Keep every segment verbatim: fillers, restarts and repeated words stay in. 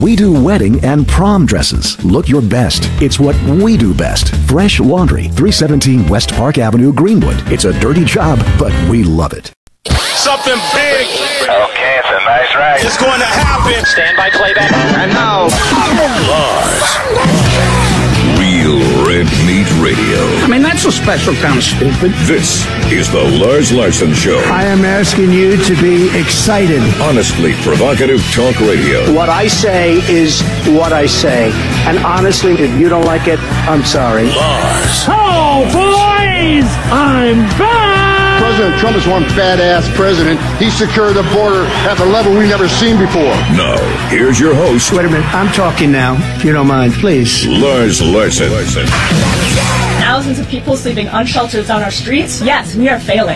We do wedding and prom dresses. Look your best. It's what we do best. Fresh Laundry, three seventeen West Park Avenue, Greenwood. It's a dirty job, but we love it. Something big. Okay, it's a nice ride. It's going to happen. Stand by playback. And now, Lars. Real Red Meat Radio. I mean, that's a special kind of stupid. This is the Lars Larson Show. I am asking you to be excited. Honestly provocative talk radio. What I say is what I say. And honestly, if you don't like it, I'm sorry. Lars. Oh, boys! I'm back! President Trump is one fat-ass president. He secured the border at the level we've never seen before. Now, here's your host. Wait a minute. I'm talking now, if you don't mind, please. Lars Larson. Larson. Thousands of people sleeping unsheltered on our streets. Yes, we are failing.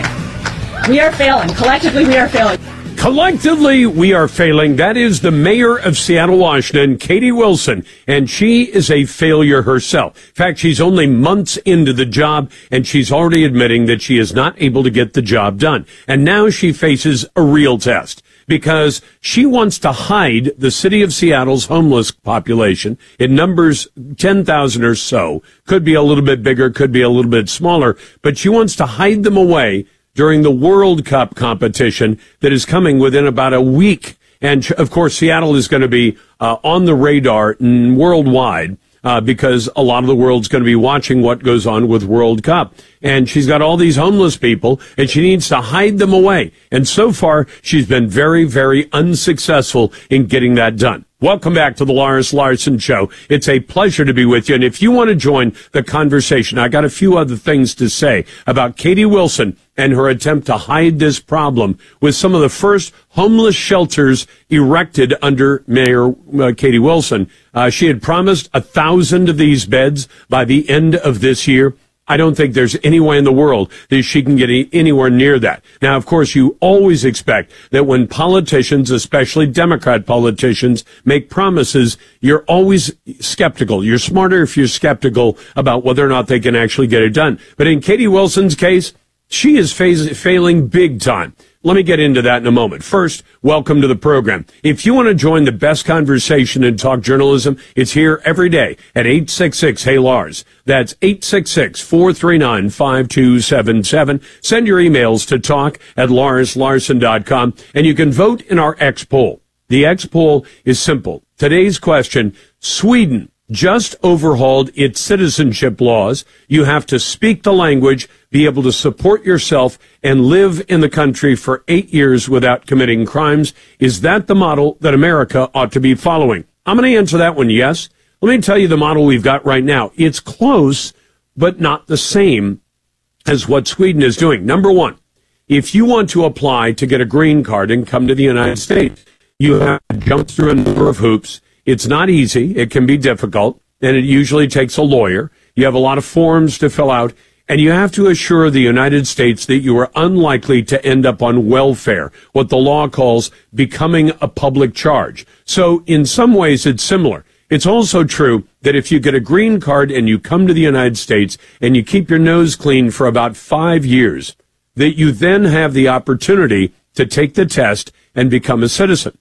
We are failing. Collectively, we are failing. Collectively, we are failing. That is the mayor of Seattle, Washington, Katie Wilson, and she is a failure herself. In fact, she's only months into the job, and she's already admitting that she is not able to get the job done. And now she faces a real test, because she wants to hide the city of Seattle's homeless population. It numbers ten thousand or so. Could be a little bit bigger, could be a little bit smaller, but she wants to hide them away during the World Cup competition that is coming within about a week. And, of course, Seattle is going to be uh, on the radar worldwide uh, because a lot of the world's going to be watching what goes on with World Cup. And she's got all these homeless people, and she needs to hide them away. And so far, she's been very, very unsuccessful in getting that done. Welcome back to the Lars Larson Show. It's a pleasure to be with you. And if you want to join the conversation, I got a few other things to say about Katie Wilson and her attempt to hide this problem with some of the first homeless shelters erected under Mayor uh, Katie Wilson. Uh, she had promised a thousand of these beds by the end of this year. I don't think there's any way in the world that she can get anywhere near that. Now, of course, you always expect that when politicians, especially Democrat politicians, make promises, you're always skeptical. You're smarter if you're skeptical about whether or not they can actually get it done. But in Katie Wilson's case, she is phase- failing big time. Let me get into that in a moment. First, welcome to the program. If you want to join the best conversation in talk journalism, it's here every day at eight six six, hey Lars. That's eight six six, four three nine, five two seven seven. Send your emails to talk at lars larson dot com, and you can vote in our X poll. The X poll is simple. Today's question, Sweden just overhauled its citizenship laws. You have to speak the language, be able to support yourself, and live in the country for eight years without committing crimes. Is that the model that America ought to be following? I'm going to answer that one yes. Let me tell you the model we've got right now. It's close, but not the same as what Sweden is doing. Number one, if you want to apply to get a green card and come to the United States, you have to jump through a number of hoops. It's not easy. It can be difficult, and it usually takes a lawyer. You have a lot of forms to fill out, and you have to assure the United States that you are unlikely to end up on welfare, what the law calls becoming a public charge. So in some ways, it's similar. It's also true that if you get a green card and you come to the United States and you keep your nose clean for about five years, that you then have the opportunity to take the test and become a citizen.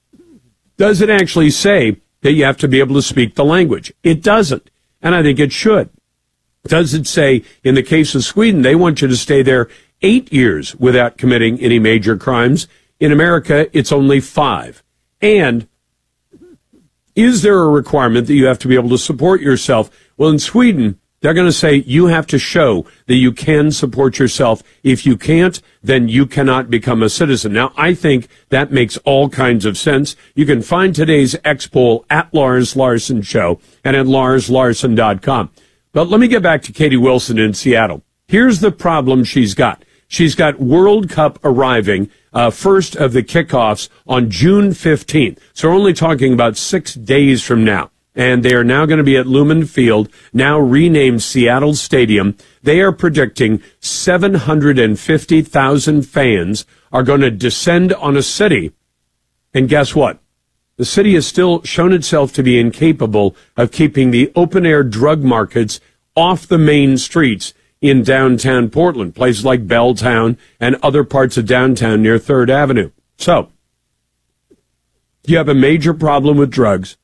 Does it actually say that you have to be able to speak the language? It doesn't, and I think it should. Does it say, in the case of Sweden, they want you to stay there eight years without committing any major crimes? In America, it's only five. And is there a requirement that you have to be able to support yourself? Well, in Sweden, they're going to say you have to show that you can support yourself. If you can't, then you cannot become a citizen. Now, I think that makes all kinds of sense. You can find today's X poll at Lars Larson Show and at lars larson dot com. But let me get back to Katie Wilson in Seattle. Here's the problem she's got. She's got World Cup arriving, uh, first of the kickoffs on June fifteenth. So we're only talking about six days from now. And they are now going to be at Lumen Field, now renamed Seattle Stadium. They are predicting seven hundred fifty thousand fans are going to descend on a city. And guess what? The city has still shown itself to be incapable of keeping the open-air drug markets off the main streets in downtown Portland, places like Belltown and other parts of downtown near third Avenue. So, You have a major problem with drugs.